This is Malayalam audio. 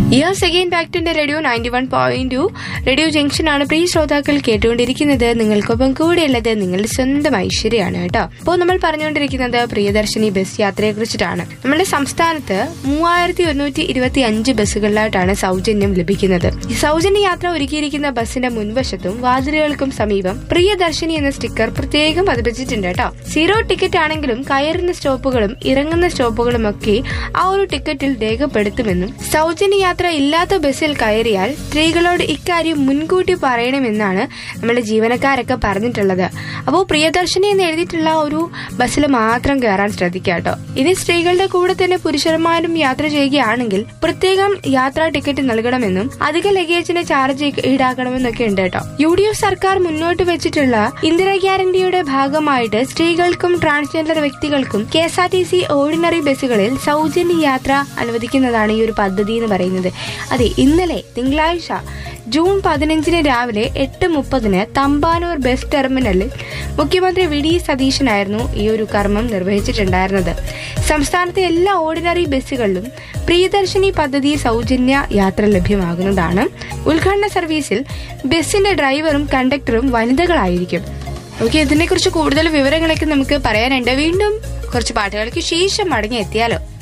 Yes again back to radio 91.2 radio junction ആണ് പ്രിയ ശ്രോതാക്കൾ കേട്ടുകൊണ്ടിരിക്കുന്നത്. നിങ്ങൾക്കൊപ്പം കൂടെയുള്ളത് നിങ്ങളുടെ സ്വന്തം ഐശ്വര്യമാണ് കേട്ടോ. അപ്പോൾ നമ്മൾ പറഞ്ഞുകൊണ്ടിരിക്കുന്നത് പ്രിയദർശിനി ബസ് യാത്രയെ കുറിച്ചിട്ടാണ്. നമ്മുടെ സംസ്ഥാനത്ത് 3125 ബസ്സുകളിലായിട്ടാണ് സൗജന്യം ലഭിക്കുന്നത്. ഈ സൗജന്യ യാത്ര ഒരുക്കിയിരിക്കുന്ന ബസിന്റെ മുൻവശത്തും വാതിലുകൾക്കും സമീപം പ്രിയദർശിനി എന്ന സ്റ്റിക്കർ പ്രത്യേകം പതിപ്പിച്ചിട്ടുണ്ട് കേട്ടോ. സീറോ ടിക്കറ്റ് ആണെങ്കിലും കയറുന്ന സ്റ്റോപ്പുകളും ഇറങ്ങുന്ന സ്റ്റോപ്പുകളും ഒക്കെ ആ ഒരു ടിക്കറ്റിൽ രേഖപ്പെടുത്തുമെന്നും സൗജന്യ യാത്ര ഇല്ലാത്ത ബസ്സിൽ കയറിയാൽ സ്ത്രീകളോട് ഇക്കാര്യം മുൻകൂട്ടി പറയണമെന്നാണ് നമ്മുടെ ജീവനക്കാരൊക്കെ പറഞ്ഞിട്ടുള്ളത്. അപ്പോൾ പ്രിയദർശിനി എന്ന് എഴുതിയിട്ടുള്ള ഒരു ബസ്സിൽ മാത്രം കയറാൻ ശ്രദ്ധിക്കുക കേട്ടോ. ഇനി സ്ത്രീകളുടെ കൂടെ തന്നെ പുരുഷന്മാരും യാത്ര ചെയ്യുകയാണെങ്കിൽ പ്രത്യേകം യാത്രാ ടിക്കറ്റ് നൽകണമെന്നും അധിക ലഗേജിന് ചാർജ് ഈടാക്കണമെന്നൊക്കെ ഉണ്ട് കേട്ടോ. UDF സർക്കാർ മുന്നോട്ട് വെച്ചിട്ടുള്ള ഇന്ദിര ഗ്യാരണ്ടിയുടെ ഭാഗമായിട്ട് സ്ത്രീകൾക്കും ട്രാൻസ്ജെൻഡർ വ്യക്തികൾക്കും KSRTC ഓർഡിനറി ബസ്സുകളിൽ സൗജന്യ യാത്ര അനുവദിക്കുന്നതാണ് ഈ ഒരു പദ്ധതി എന്ന് പറയുന്നത്. അതെ, ഇന്നലെ തിങ്കളാഴ്ച ജൂൺ 15 രാവിലെ 8:30 തമ്പാനൂർ ബസ് ടെർമിനലിൽ മുഖ്യമന്ത്രി VD സതീശനായിരുന്നു ഈ ഒരു കർമ്മം നിർവഹിച്ചിട്ടുണ്ടായിരുന്നത്. സംസ്ഥാനത്തെ എല്ലാ ഓർഡിനറി ബസ്സുകളിലും പ്രിയദർശിനി പദ്ധതി സൗജന്യ യാത്ര ലഭ്യമാകുന്നതാണ്. ഉദ്ഘാടന സർവീസിൽ ബസിന്റെ ഡ്രൈവറും കണ്ടക്ടറും വനിതകളായിരിക്കും. ഓക്കെ, ഇതിനെക്കുറിച്ച് കൂടുതൽ വിവരങ്ങളൊക്കെ നമുക്ക് പറയാനുണ്ട്. വീണ്ടും കുറച്ച് പാട്ടുകൾക്ക് ശേഷം മടങ്ങി എത്തിയാലോ.